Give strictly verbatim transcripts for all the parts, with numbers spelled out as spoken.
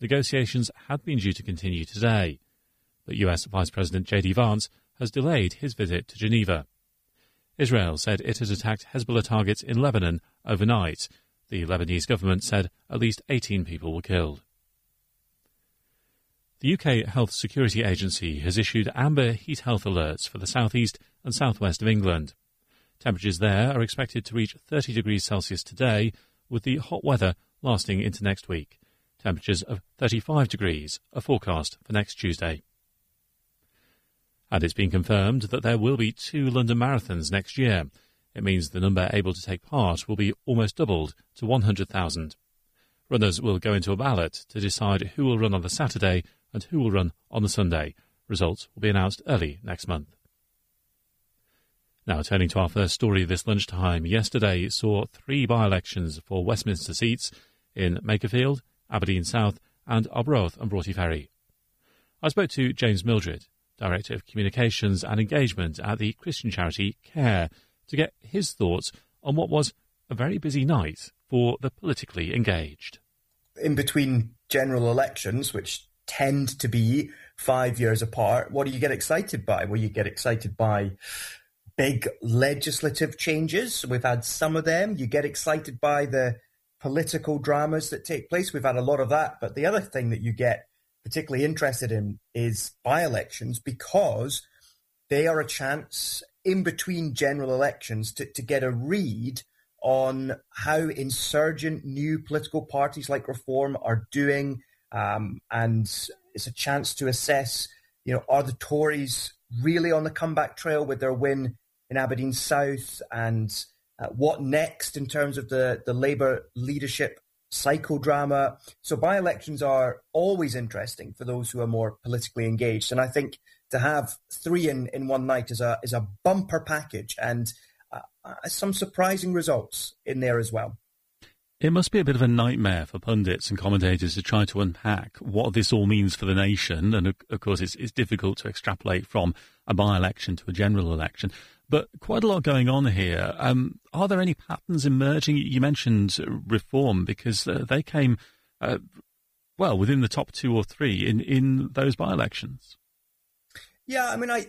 negotiations had been due to continue today. But U S Vice President J D Vance has delayed his visit to Geneva. Israel said it has attacked Hezbollah targets in Lebanon overnight. The Lebanese government said at least eighteen people were killed. The U K Health Security Agency has issued amber heat health alerts for the southeast and southwest of England. Temperatures there are expected to reach thirty degrees Celsius today, with the hot weather lasting into next week. Temperatures of thirty-five degrees are forecast for next Tuesday. And it's been confirmed that there will be two London marathons next year. It means the number able to take part will be almost doubled to one hundred thousand. Runners will go into a ballot to decide who will run on the Saturday and who will run on the Sunday. Results will be announced early next month. Now, turning to our first story this lunchtime, yesterday saw three by-elections for Westminster seats in Makerfield, Aberdeen South and Arbroath and Broughty Ferry. I spoke to James Mildred, Director of Communications and Engagement at the Christian charity CARE, to get his thoughts on what was a very busy night for the politically engaged. In between general elections, which tend to be five years apart, what do you get excited by? Well, you get excited by big legislative changes. We've had some of them. You get excited by the political dramas that take place. We've had a lot of that. But the other thing that you get particularly interested in is by-elections, because they are a chance in between general elections to, to get a read on how insurgent new political parties like Reform are doing. Um, and it's a chance to assess, you know, are the Tories really on the comeback trail with their win in Aberdeen South, and uh, what next in terms of the, the Labour leadership psychodrama. So by-elections are always interesting for those who are more politically engaged. And I think to have three in, in one night is a is a bumper package, and uh, uh, some surprising results in there as well. It must be a bit of a nightmare for pundits and commentators to try to unpack what this all means for the nation. And of course, it's, it's difficult to extrapolate from a by-election to a general election. But quite a lot going on here. Um, are there any patterns emerging? You mentioned Reform, because uh, they came, uh, well, within the top two or three in, in those by-elections. Yeah, I mean, I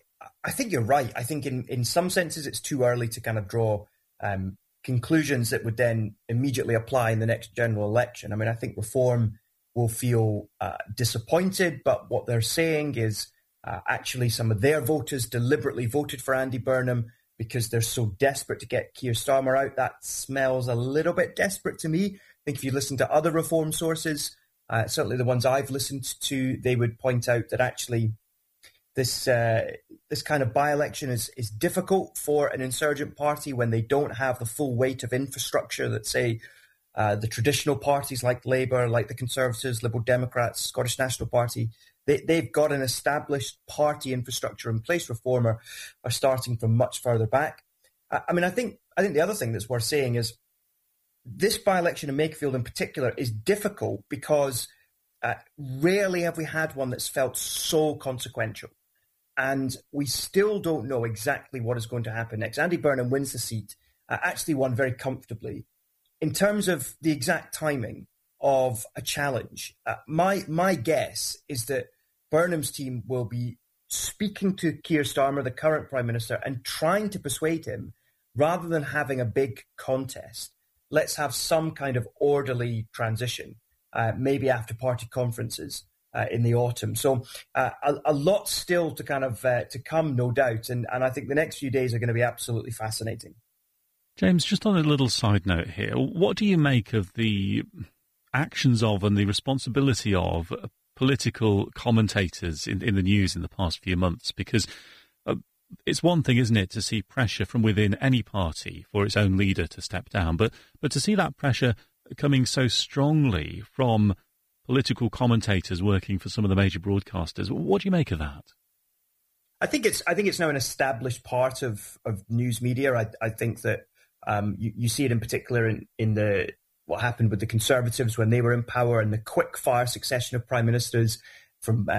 I think you're right. I think in, in some senses it's too early to kind of draw um, conclusions that would then immediately apply in the next general election. I mean, I think Reform will feel uh, disappointed, but what they're saying is uh, actually some of their voters deliberately voted for Andy Burnham because they're so desperate to get Keir Starmer out. That smells a little bit desperate to me. I think if you listen to other Reform sources, uh, certainly the ones I've listened to, they would point out that actually This uh, this kind of by-election is, is difficult for an insurgent party when they don't have the full weight of infrastructure that, say, uh, the traditional parties like Labour, like the Conservatives, Liberal Democrats, Scottish National Party. They, they've got an established party infrastructure in place. Reform are, are starting from much further back. I, I mean, I think I think the other thing that's worth saying is this by-election in Makerfield in particular is difficult because uh, rarely have we had one that's felt so consequential. And we still don't know exactly what is going to happen next. Andy Burnham wins the seat, uh, actually won very comfortably. In terms of the exact timing of a challenge, uh, my my guess is that Burnham's team will be speaking to Keir Starmer, the current Prime Minister, and trying to persuade him, rather than having a big contest, let's have some kind of orderly transition, uh, maybe after party conferences. Uh, in the autumn. So uh, a, a lot still to kind of uh, to come, no doubt. And, and I think the next few days are going to be absolutely fascinating. James, just on a little side note here, what do you make of the actions of and the responsibility of political commentators in, in the news in the past few months? Because uh, it's one thing, isn't it, to see pressure from within any party for its own leader to step down, but but to see that pressure coming so strongly from political commentators working for some of the major broadcasters. What do you make of that? I think it's I think it's now an established part of, of news media. I, I think that um, you, you see it in particular in, in the what happened with the Conservatives when they were in power, and the quick fire succession of prime ministers from uh,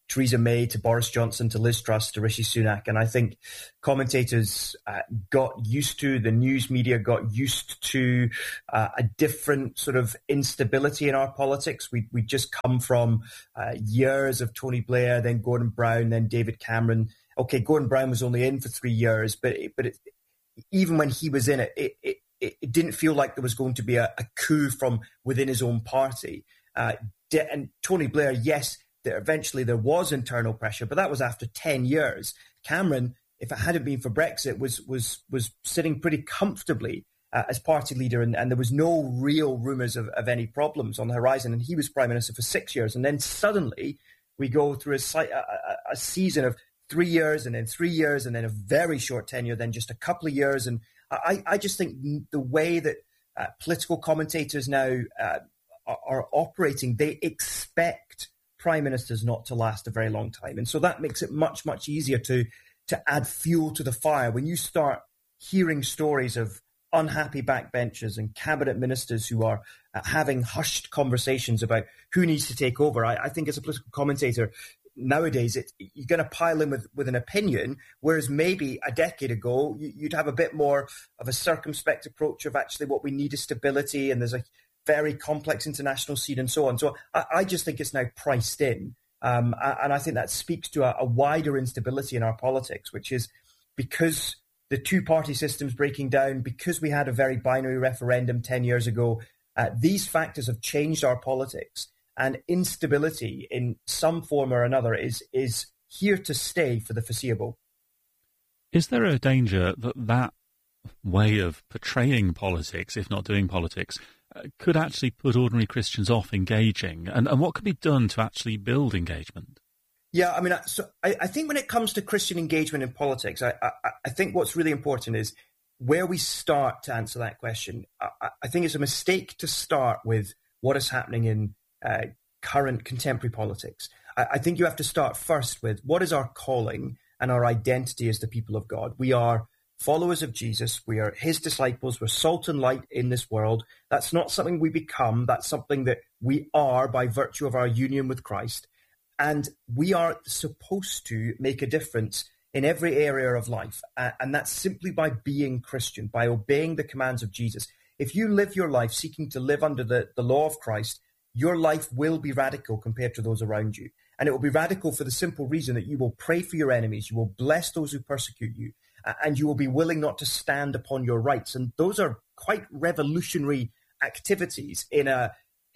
Theresa May to Boris Johnson to Liz Truss to Rishi Sunak. And I think commentators uh, got used to, the news media got used to uh, a different sort of instability in our politics. We we just come from uh, years of Tony Blair, then Gordon Brown, then David Cameron. Okay, Gordon Brown was only in for three years, but it, but it, even when he was in it, it, it, it didn't feel like there was going to be a, a coup from within his own party. Uh, and Tony Blair, yes, there eventually there was internal pressure, but that was after ten years. Cameron, if it hadn't been for Brexit, was was was sitting pretty comfortably uh, as party leader, and, and there was no real rumours of, of any problems on the horizon. And he was Prime Minister for six years. And then suddenly we go through a, a, a season of three years and then three years and then a very short tenure, then just a couple of years. And I, I just think the way that uh, political commentators now uh, are, are operating, they expect prime ministers not to last a very long time. And so that makes it much, much easier to to add fuel to the fire. When you start hearing stories of unhappy backbenchers and cabinet ministers who are uh, having hushed conversations about who needs to take over, I, I think as a political commentator, nowadays it, you're going to pile in with, with an opinion, whereas maybe a decade ago you, you'd have a bit more of a circumspect approach of actually what we need is stability, and there's a very complex international scene and so on. So I, I just think it's now priced in. Um, and I think that speaks to a, a wider instability in our politics, which is because the two-party system's breaking down, because we had a very binary referendum ten years ago, uh, these factors have changed our politics. And instability in some form or another is is here to stay for the foreseeable. Is there a danger that that way of portraying politics, if not doing politics, uh, could actually put ordinary Christians off engaging? And, and what could be done to actually build engagement? Yeah, I mean, so I, I think when it comes to Christian engagement in politics, I, I, I think what's really important is where we start to answer that question. I, I think it's a mistake to start with what is happening in uh, current contemporary politics. I, I think you have to start first with what is our calling and our identity as the people of God. We are followers of Jesus. We are his disciples. We're salt and light in this world. That's not something we become. That's something that we are by virtue of our union with Christ. And we are supposed to make a difference in every area of life. And that's simply by being Christian, by obeying the commands of Jesus. If you live your life seeking to live under the, the law of Christ, your life will be radical compared to those around you. And it will be radical for the simple reason that you will pray for your enemies, you will bless those who persecute you, and you will be willing not to stand upon your rights. And those are quite revolutionary activities in a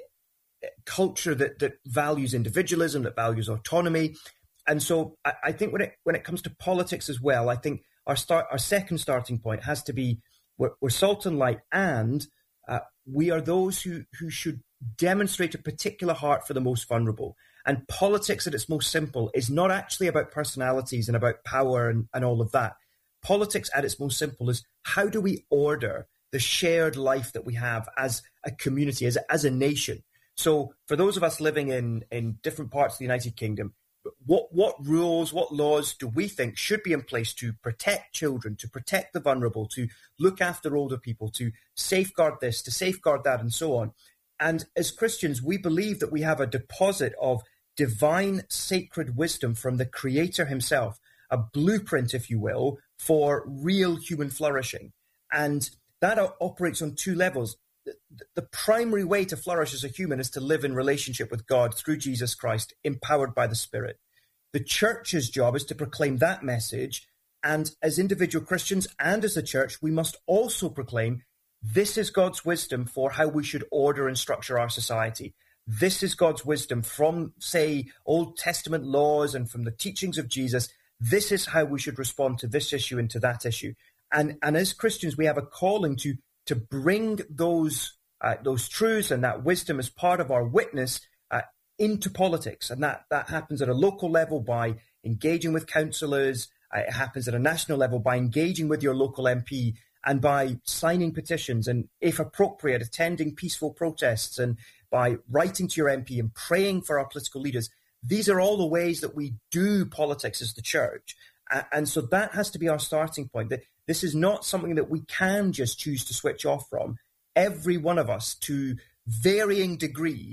culture that, that values individualism, that values autonomy. And so I, I think when it when it comes to politics as well, I think our start our second starting point has to be we're, we're salt and light, and uh, we are those who who should demonstrate a particular heart for the most vulnerable. And politics at its most simple is not actually about personalities and about power and, and all of that. Politics at its most simple is how do we order the shared life that we have as a community, as a, as a nation. So for those of us living in, in different parts of the United Kingdom, what what rules, what laws do we think should be in place to protect children, to protect the vulnerable, to look after older people, to safeguard this, to safeguard that, and so on? And as Christians, we believe that we have a deposit of divine sacred wisdom from the Creator himself, a blueprint, if you will, for real human flourishing. And that operates on two levels. The primary way to flourish as a human is to live in relationship with God through Jesus Christ, empowered by the Spirit. The church's job is to proclaim that message. And as individual Christians and as a church, we must also proclaim this is God's wisdom for how we should order and structure our society. This is God's wisdom from, say, Old Testament laws and from the teachings of Jesus. This is how we should respond to this issue and to that issue. And, and as Christians, we have a calling to, to bring those, uh, those truths and that wisdom as part of our witness uh, into politics. And that, that happens at a local level by engaging with councillors. Uh, it happens at a national level by engaging with your local M P and by signing petitions and, if appropriate, attending peaceful protests and by writing to your M P and praying for our political leaders. These are all the ways that we do politics as the church. And so that has to be our starting point, that this is not something that we can just choose to switch off from. Every one of us, to varying degrees,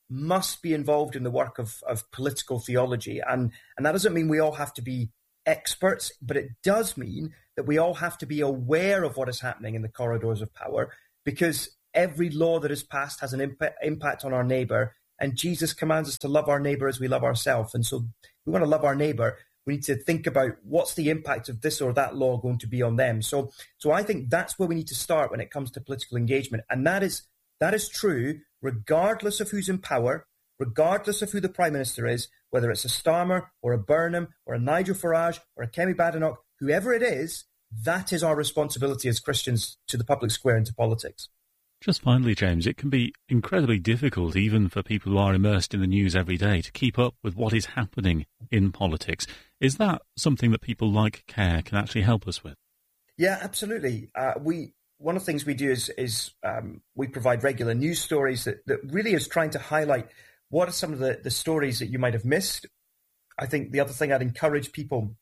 must be involved in the work of, of political theology. And, and that doesn't mean we all have to be experts, but it does mean that we all have to be aware of what is happening in the corridors of power, because every law that is passed has an imp- impact on our neighbour. And Jesus commands us to love our neighbour as we love ourselves. And so we want to love our neighbour. We need to think about what's the impact of this or that law going to be on them. So, so I think that's where we need to start when it comes to political engagement. And that is that is true regardless of who's in power, regardless of who the Prime Minister is, whether it's a Starmer or a Burnham or a Nigel Farage or a Kemi Badenoch, whoever it is, that is our responsibility as Christians to the public square and to politics. Just finally, James, it can be incredibly difficult, even for people who are immersed in the news every day, to keep up with what is happening in politics. Is that something that people like CARE can actually help us with? Yeah, absolutely. Uh, we one of the things we do is, is um, we provide regular news stories that, that really is trying to highlight what are some of the, the stories that you might have missed. I think the other thing I'd encourage people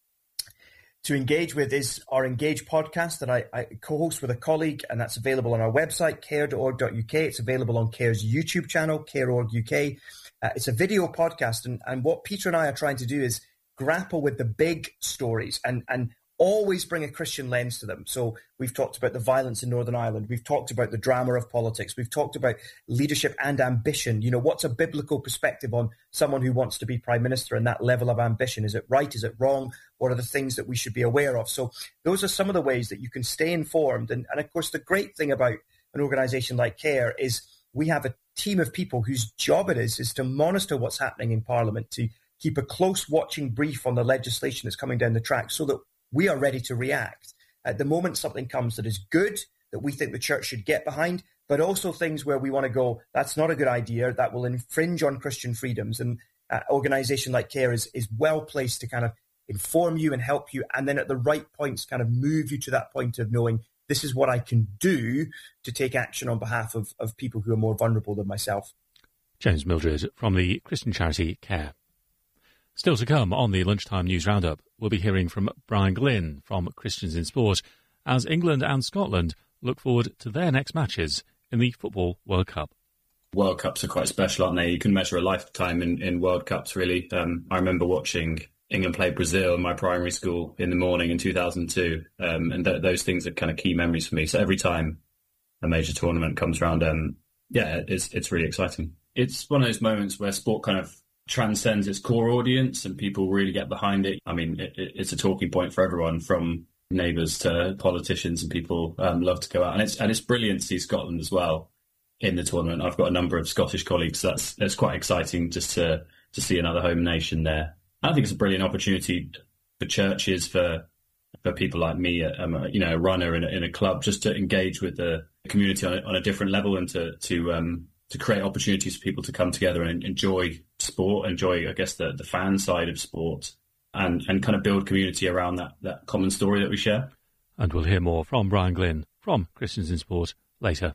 to engage with is our Engage podcast that I, I co-host with a colleague, and that's available on our website, care dot org dot U K. It's available on CARE's YouTube channel, care dot org U K. Uh, it's a video podcast, and, and what Peter and I are trying to do is grapple with the big stories and, and always bring a Christian lens to them. So we've talked about the violence in Northern Ireland. We've talked about the drama of politics. We've talked about leadership and ambition. You know, what's a biblical perspective on someone who wants to be Prime Minister and that level of ambition? Is it right? Is it wrong? What are the things that we should be aware of? So those are some of the ways that you can stay informed. And, and of course, the great thing about an organisation like CARE is we have a team of people whose job it is, is to monitor what's happening in Parliament, to keep a close watching brief on the legislation that's coming down the track so that we are ready to react at the moment something comes that is good, that we think the church should get behind, but also things where we want to go, that's not a good idea, that will infringe on Christian freedoms. And an organisation like CARE is, is well placed to kind of inform you and help you, and then at the right points kind of move you to that point of knowing this is what I can do to take action on behalf of, of people who are more vulnerable than myself. James Mildred from the Christian charity CARE. Still to come on the Lunchtime News Roundup, we'll be hearing from Brian Glynn from Christians in Sport as England and Scotland look forward to their next matches in the Football World Cup. World Cups are quite special, aren't they? You can measure a lifetime in, in World Cups, really. Um, I remember watching England play Brazil in my primary school in the morning in two thousand two, um, and th- those things are kind of key memories for me. So every time a major tournament comes around, um, yeah, it's it's really exciting. It's one of those moments where sport kind of transcends its core audience and people really get behind it. I mean, it, it's a talking point for everyone, from neighbours to politicians, and people um, love to go out. And it's and it's brilliant to see Scotland as well in the tournament. I've got a number of Scottish colleagues, so that's that's quite exciting just to to see another home nation there. I think it's a brilliant opportunity for churches, for for people like me, um, you know, a runner in a, in a club, just to engage with the community on a, on a different level, and to to um, to create opportunities for people to come together and enjoy sport, enjoy, I guess, the, the fan side of sport, and, and kind of build community around that, that common story that we share. And we'll hear more from Brian Glynn from Christians in Sport later.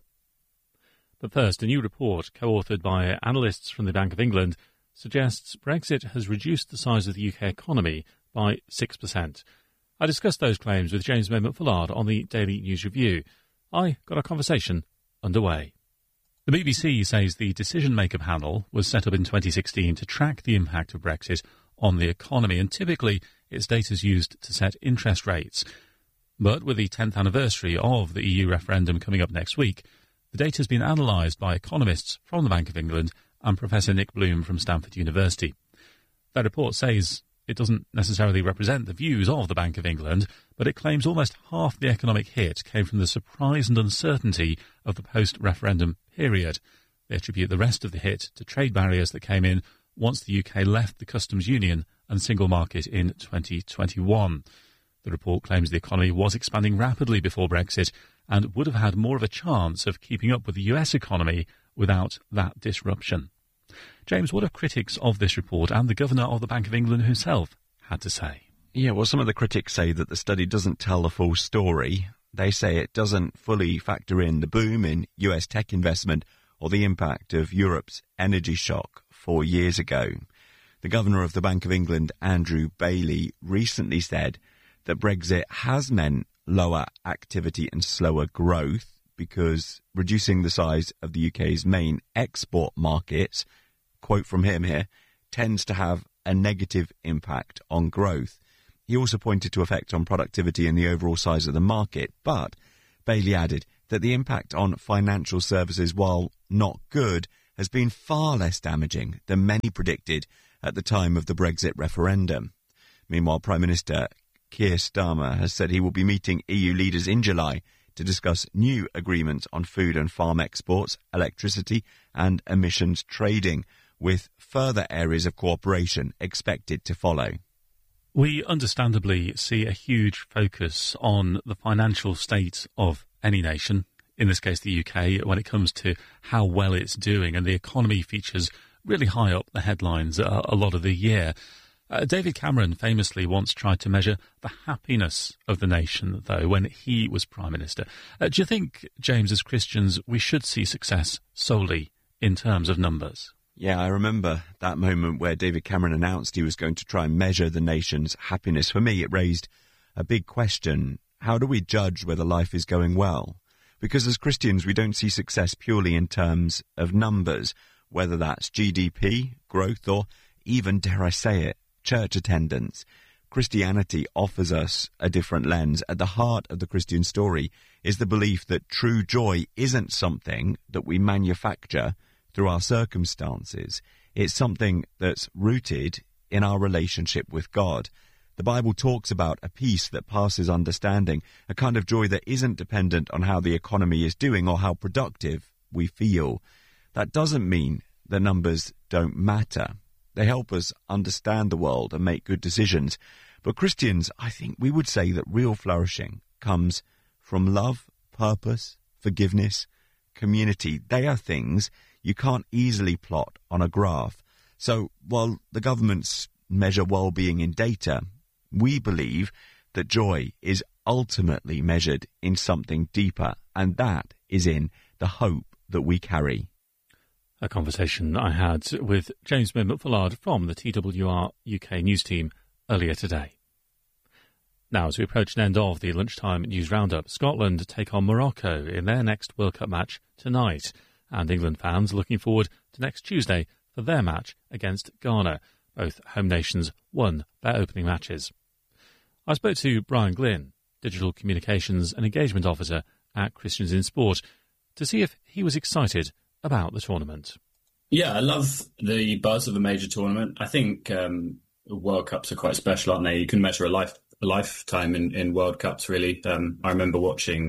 But first, a new report co-authored by analysts from the Bank of England suggests Brexit has reduced the size of the U K economy by six percent. I discussed those claims with James Maynard-Fullard on the Daily News Review. I got a conversation underway. The B B C says the decision-maker panel was set up in twenty sixteen to track the impact of Brexit on the economy, and typically its data is used to set interest rates. But with the tenth anniversary of the E U referendum coming up next week, the data has been analysed by economists from the Bank of England and Professor Nick Bloom from Stanford University. That report says it doesn't necessarily represent the views of the Bank of England, but it claims almost half the economic hit came from the surprise and uncertainty of the post-referendum period. They attribute the rest of the hit to trade barriers that came in once the U K left the customs union and single market in twenty twenty-one. The report claims the economy was expanding rapidly before Brexit and would have had more of a chance of keeping up with the U S economy without that disruption. James, what have critics of this report and the Governor of the Bank of England himself had to say? Yeah, well, some of the critics say that the study doesn't tell the full story. They say it doesn't fully factor in the boom in U S tech investment or the impact of Europe's energy shock four years ago. The Governor of the Bank of England, Andrew Bailey, recently said that Brexit has meant lower activity and slower growth, because reducing the size of the U K's main export markets, quote from him here, tends to have a negative impact on growth. He also pointed to effects on productivity and the overall size of the market, but Bailey added that the impact on financial services, while not good, has been far less damaging than many predicted at the time of the Brexit referendum. Meanwhile, Prime Minister Keir Starmer has said he will be meeting E U leaders in July to discuss new agreements on food and farm exports, electricity and emissions trading, with further areas of cooperation expected to follow. We understandably see a huge focus on the financial state of any nation, in this case the U K, when it comes to how well it's doing, and the economy features really high up the headlines a, a lot of the year. Uh, David Cameron famously once tried to measure the happiness of the nation, though, when he was Prime Minister. Uh, do you think, James, as Christians, we should see success solely in terms of numbers? Yeah, I remember that moment where David Cameron announced he was going to try and measure the nation's happiness. For me, it raised a big question. How do we judge whether life is going well? Because as Christians, we don't see success purely in terms of numbers, whether that's G D P, growth, or even, dare I say it, church attendance. Christianity offers us a different lens. At the heart of the Christian story is the belief that true joy isn't something that we manufacture through our circumstances. It's something that's rooted in our relationship with God. The Bible talks about a peace that passes understanding, a kind of joy that isn't dependent on how the economy is doing or how productive we feel. That doesn't mean the numbers don't matter. They help us understand the world and make good decisions. But Christians, I think we would say that real flourishing comes from love, purpose, forgiveness, community. They are things you can't easily plot on a graph. So while the governments measure well-being in data, we believe that joy is ultimately measured in something deeper, and that is in the hope that we carry. A conversation I had with James Macfarlane from the T W R U K news team earlier today. Now, as we approach an end of the lunchtime news roundup, Scotland take on Morocco in their next World Cup match tonight, and England fans are looking forward to next Tuesday for their match against Ghana. Both home nations won their opening matches. I spoke to Brian Glynn, Digital Communications and Engagement Officer at Christians in Sport, to see if he was excited about the tournament. Yeah, I love the buzz of a major tournament. I think um, World Cups are quite special, aren't they? You can measure a, life, a lifetime in, in World Cups, really. Um, I remember watching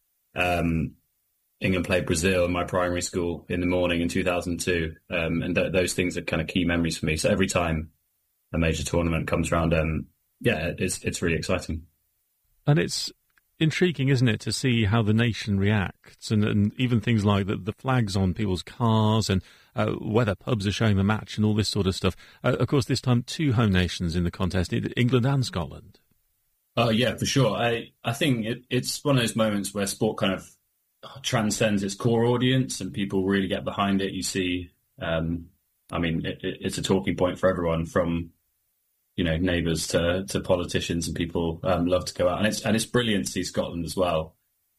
um, England play Brazil in my primary school in the morning in two thousand two, um, and th- those things are kind of key memories for me. So every time a major tournament comes around, um, yeah, it's it's really exciting. And it's intriguing, isn't it, to see how the nation reacts, and, and even things like the, the flags on people's cars, and uh, whether pubs are showing the match and all this sort of stuff. Uh, of course, this time two home nations in the contest, England and Scotland. Oh, uh, yeah, for sure. I, I think it, it's one of those moments where sport kind of transcends its core audience and people really get behind it. You see, um, I mean, it, it, it's a talking point for everyone, from you know, neighbours to, to politicians, and people um, love to go out. And it's and it's brilliant to see Scotland as well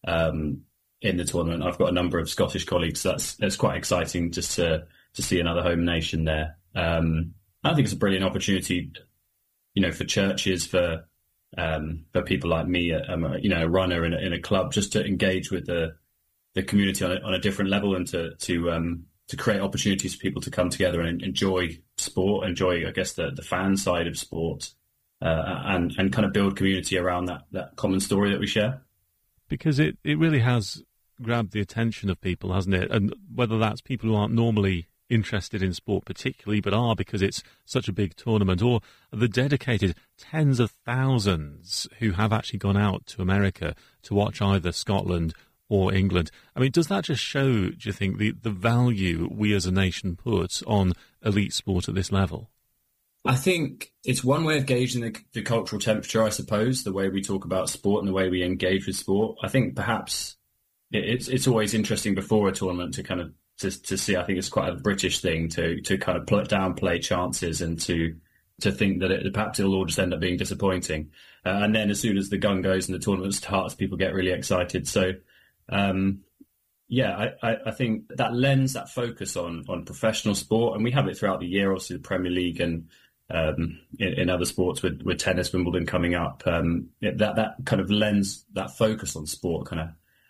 um, in the tournament. I've got a number of Scottish colleagues. So that's that's quite exciting just to to see another home nation there. Um, I think it's a brilliant opportunity, you know, for churches, for um, for people like me, um, you know, a runner in a, in a club, just to engage with the the community on a, on a different level, and to to um, to create opportunities for people to come together and enjoy sport, enjoy, I guess, the, the fan side of sport, uh, and, and kind of build community around that, that common story that we share. Because it, it really has grabbed the attention of people, hasn't it? And whether that's people who aren't normally interested in sport particularly, but are because it's such a big tournament, or the dedicated tens of thousands who have actually gone out to America to watch either Scotland or England. I mean, does that just show, do you think, the, the value we as a nation put on elite sport at this level? I think it's one way of gauging the, the cultural temperature, I suppose, the way we talk about sport and the way we engage with sport. I think perhaps it, it's it's always interesting before a tournament to kind of to, to see. I think it's quite a British thing to to kind of put downplay chances and to to think that it, perhaps it'll all just end up being disappointing. Uh, and then as soon as the gun goes and the tournament starts, people get really excited. So Um, yeah, I, I think that lens, that focus on on professional sport, and we have it throughout the year, obviously the Premier League and um, in, in other sports with, with tennis, Wimbledon coming up. Um, that that kind of lens, that focus on sport, kind of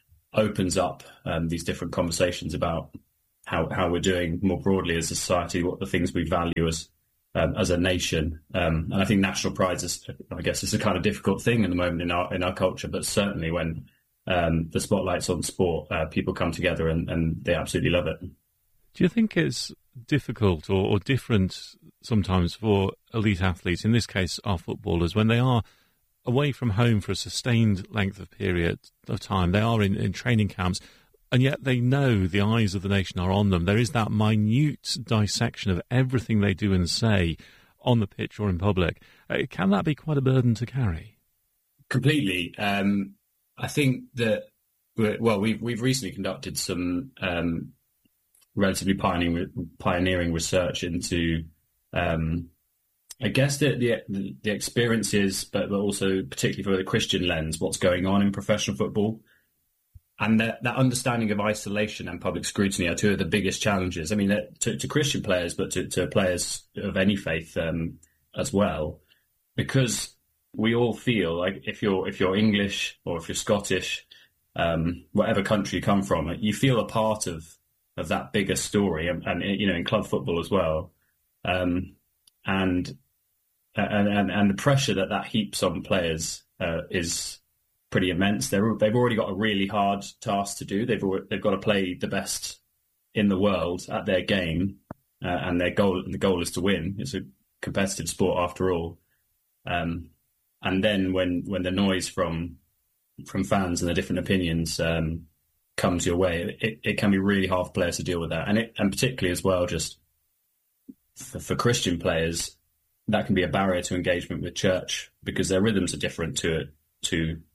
opens up um, these different conversations about how how we're doing more broadly as a society, what the things we value as um, as a nation. Um, and I think national pride is, I guess, it's a kind of difficult thing at the moment in our in our culture, but certainly when Um, the spotlight's on sport, uh, people come together and, and they absolutely love it. Do you think it's difficult or, or different sometimes for elite athletes, in this case our footballers, when they are away from home for a sustained length of period of time, they are in, in training camps, and yet they know the eyes of the nation are on them. There is that minute dissection of everything they do and say on the pitch or in public. Uh, can that be quite a burden to carry? Completely. Um I think that, well, we've we've recently conducted some um, relatively pioneering pioneering research into, um, I guess, the, the the experiences, but but also particularly for the Christian lens, what's going on in professional football, and that, that understanding of isolation and public scrutiny are two of the biggest challenges. I mean, to, to Christian players, but to, to players of any faith um, as well, because we all feel like if you're if you're English or if you're Scottish, um, whatever country you come from, you feel a part of of that bigger story, and, and you know, in club football as well, um, and, and and and the pressure that that heaps on players uh, is pretty immense. They're they've already got a really hard task to do. They've already, they've got to play the best in the world at their game, uh, and their goal the goal is to win. It's a competitive sport after all. Um, And then when, when the noise from from fans and the different opinions um, comes your way, it, it can be really hard for players to deal with that. And it, and particularly as well, just for, for Christian players, that can be a barrier to engagement with church because their rhythms are different to to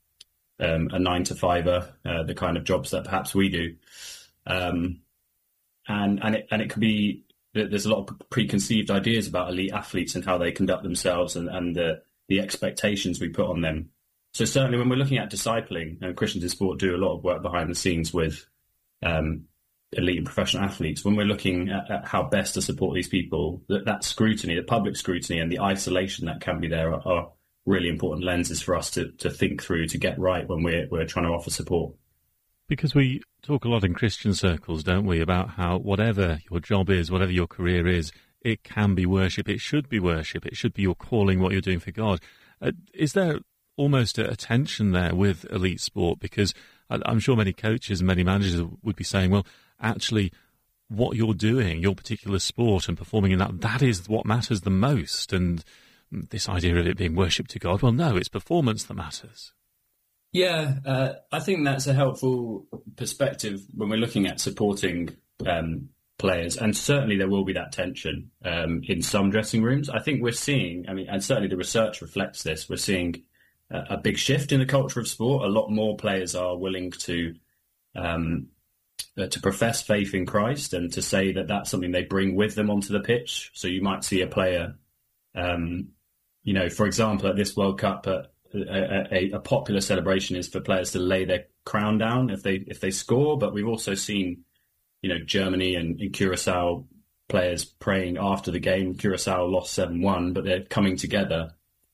um, a nine to fiver, uh, the kind of jobs that perhaps we do. Um, and and it and it can be, there's a lot of preconceived ideas about elite athletes and how they conduct themselves and, and the the expectations we put on them. So certainly when we're looking at discipling, and Christians in Sport do a lot of work behind the scenes with um, elite and professional athletes, when we're looking at, at how best to support these people, that, that scrutiny, the public scrutiny and the isolation that can be there are, are really important lenses for us to, to think through, to get right when we're, we're trying to offer support. Because we talk a lot in Christian circles, don't we, about how whatever your job is, whatever your career is, it can be worship. It should be worship. It should be your calling, what you're doing for God. Uh, is there almost a, a tension there with elite sport? Because I, I'm sure many coaches and many managers would be saying, well, actually, what you're doing, your particular sport and performing in that, that is what matters the most. And this idea of it being worship to God, well, no, it's performance that matters. Yeah, uh, I think that's a helpful perspective when we're looking at supporting um players, and certainly there will be that tension um, in some dressing rooms. I think we're seeing, I mean, and certainly the research reflects this, we're seeing a, a big shift in the culture of sport. A lot more players are willing to um, uh, to profess faith in Christ and to say that that's something they bring with them onto the pitch. So you might see a player, um, you know, for example, at this World Cup, uh, a, a, a popular celebration is for players to lay their crown down if they if they score, but we've also seen, you know, Germany and, and Curacao players praying after the game. Curacao lost seven one, but they're coming together.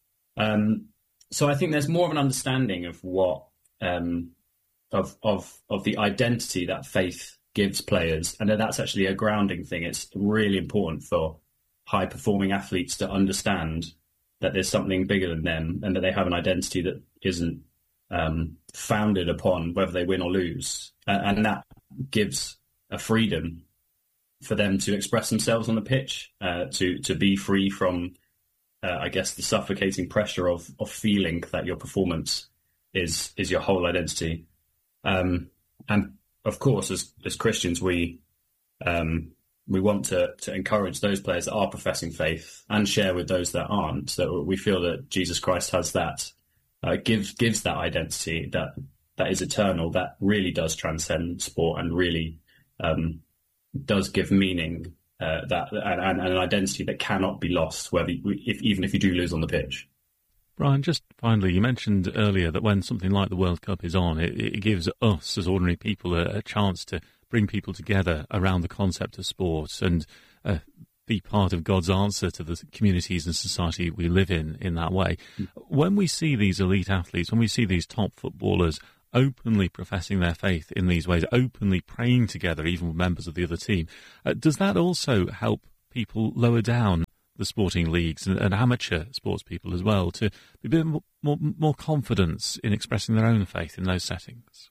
Um, so I think there's more of an understanding of what um, of of of the identity that faith gives players, and that that's actually a grounding thing. It's really important for high performing athletes to understand that there's something bigger than them, and that they have an identity that isn't um, founded upon whether they win or lose, uh, and that gives a freedom for them to express themselves on the pitch, uh, to to be free from, uh, I guess, the suffocating pressure of of feeling that your performance is is your whole identity. Um, and of course, as as Christians, we um, we want to to encourage those players that are professing faith and share with those that aren't. So we feel that Jesus Christ has that, uh, gives gives that identity that that is eternal, that really does transcend sport and really Um, does give meaning, uh, that and, and an identity that cannot be lost, whether if, even if you do lose on the pitch. Brian, just finally, you mentioned earlier that when something like the World Cup is on, it, it gives us as ordinary people a, a chance to bring people together around the concept of sport and uh, be part of God's answer to the communities and society we live in in that way. Mm. When we see these elite athletes, when we see these top footballers openly professing their faith in these ways, openly praying together, even with members of the other team, uh, does that also help people lower down the sporting leagues and, and amateur sports people as well to be a bit more, more, more confidence in expressing their own faith in those settings?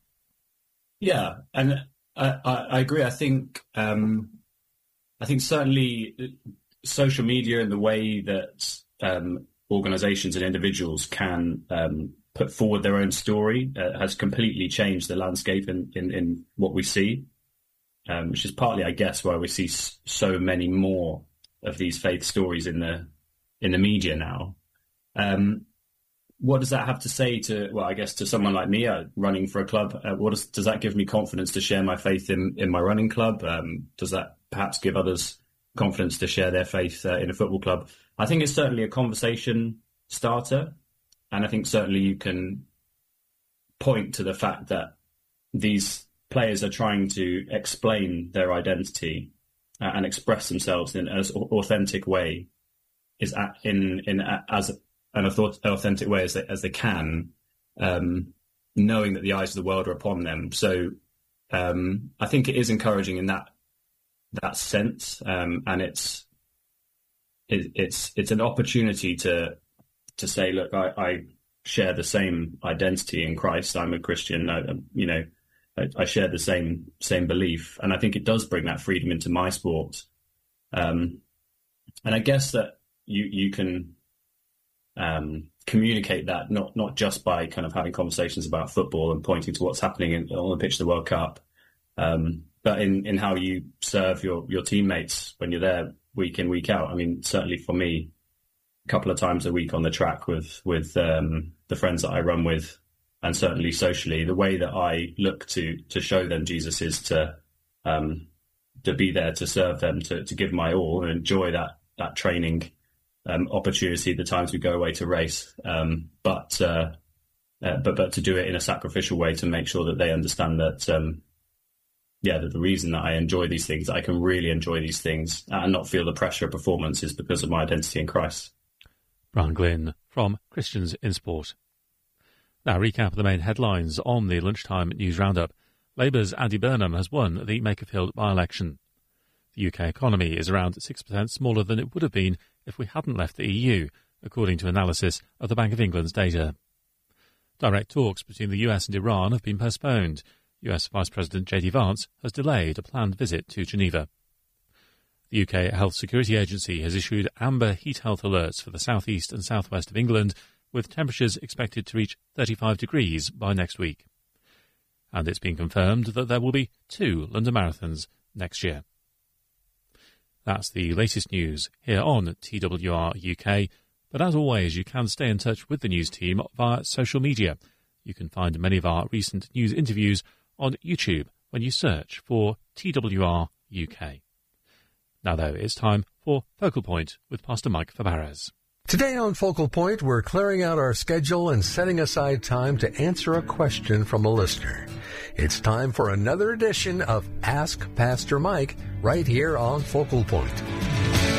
Yeah, and I, I, I agree. I think um, I think certainly social media and the way that um, organisations and individuals can um, put forward their own story uh, has completely changed the landscape in, in, in what we see, um, which is partly, I guess, why we see s- so many more of these faith stories in the in the media now. Um, what does that have to say to, well, I guess to someone like me uh, running for a club? Uh, what does, does that give me confidence to share my faith in, in my running club? Um, does that perhaps give others confidence to share their faith uh, in a football club? I think it's certainly a conversation starter. And I think certainly you can point to the fact that these players are trying to explain their identity uh, and express themselves in an authentic way, is at, in in as an authentic way as they, as they can, um, knowing that the eyes of the world are upon them. So um, I think it is encouraging in that that sense, um, and it's it, it's it's an opportunity to to say, look, I, I share the same identity in Christ. I'm a Christian. I, you know, I, I share the same same belief, and I think it does bring that freedom into my sport. Um, and I guess that you you can um, communicate that not not just by kind of having conversations about football and pointing to what's happening in, on the pitch of the World Cup, um, but in, in how you serve your your teammates when you're there week in, week out. I mean, certainly for me, a couple of times a week on the track with with um, the friends that I run with, and certainly socially, the way that I look to to show them Jesus is to um, to be there to serve them, to to give my all and enjoy that that training um, opportunity the times we go away to race, um, but uh, uh, but but to do it in a sacrificial way to make sure that they understand that um, yeah that the reason that I enjoy these things, that I can really enjoy these things and not feel the pressure of performance, is because of my identity in Christ. Brian Glynn from Christians in Sport. Now, recap of the main headlines on the lunchtime news roundup. Labour's Andy Burnham has won the Makerfield by-election. The U K economy is around six percent smaller than it would have been if we hadn't left the E U, according to analysis of the Bank of England's data. Direct talks between the U S and Iran have been postponed. U S Vice President J D Vance has delayed a planned visit to Geneva. The U K Health Security Agency has issued amber heat health alerts for the southeast and southwest of England, with temperatures expected to reach thirty-five degrees by next week. And it's been confirmed that there will be two London Marathons next year. That's the latest news here on T W R U K, but as always you can stay in touch with the news team via social media. You can find many of our recent news interviews on YouTube when you search for T W R U K. Now, though, it's time for Focal Point with Pastor Mike Fabarez. Today on Focal Point, we're clearing out our schedule and setting aside time to answer a question from a listener. It's time for another edition of Ask Pastor Mike right here on Focal Point.